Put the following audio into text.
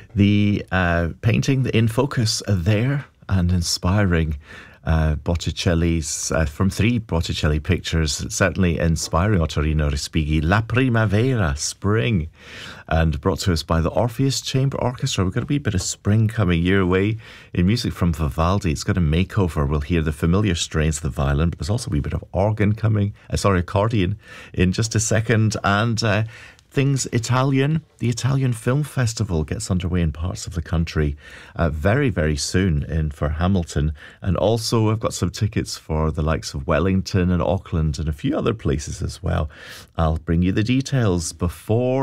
The painting in focus there and inspiring Botticelli's, from 3 Botticelli pictures, certainly inspiring Ottorino Respighi, La Primavera, spring, and brought to us by the Orpheus Chamber Orchestra. We've got a wee bit of spring coming your way in music from Vivaldi. It's got a makeover. We'll hear the familiar strains of the violin, but there's also a wee bit of accordion in just a second, and things Italian. The Italian Film Festival gets underway in parts of the country very, very soon for Hamilton. And also I've got some tickets for the likes of Wellington and Auckland and a few other places as well. I'll bring you the details before